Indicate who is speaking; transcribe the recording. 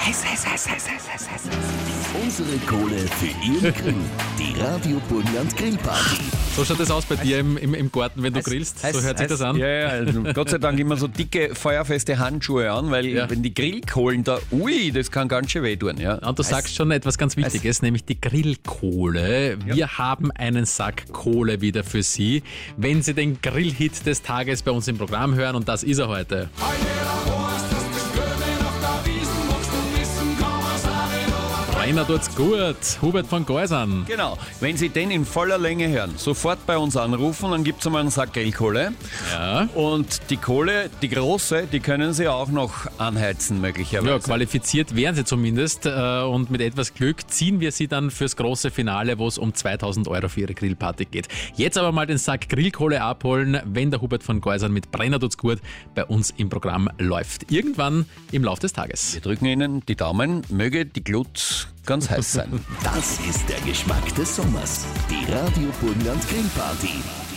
Speaker 1: Heiß.
Speaker 2: Unsere Kohle für Ihren Grill. Die Radio Burgenland Grillparty.
Speaker 3: So schaut das aus bei dir im Garten, wenn du grillst. So hört sich das an.
Speaker 1: Ja, also Gott sei Dank immer so dicke, feuerfeste Handschuhe an, weil wenn die Grillkohlen da, das kann ganz schön wehtun. Ja.
Speaker 3: Und du sagst schon etwas ganz Wichtiges, nämlich die Grillkohle. Wir haben einen Sack Kohle wieder für Sie, wenn Sie den Grillhit des Tages bei uns im Programm hören, und das ist er heute. Brenner tut's gut, Hubert von Geusern.
Speaker 1: Genau, wenn Sie den in voller Länge hören, sofort bei uns anrufen, dann gibt es einmal einen Sack Grillkohle.
Speaker 3: Ja.
Speaker 1: Und die Kohle, die große, die können Sie auch noch anheizen möglicherweise.
Speaker 3: Ja, qualifiziert wären Sie zumindest, und mit etwas Glück ziehen wir Sie dann fürs große Finale, wo es um 2.000 € für Ihre Grillparty geht. Jetzt aber mal den Sack Grillkohle abholen, wenn der Hubert von Geusern mit Brenner tut's gut bei uns im Programm läuft. Irgendwann im Laufe des Tages.
Speaker 1: Wir drücken Ihnen die Daumen, möge die Glut ganz heiß sein.
Speaker 2: Das ist der Geschmack des Sommers. Die Radio Burgenland Grillparty.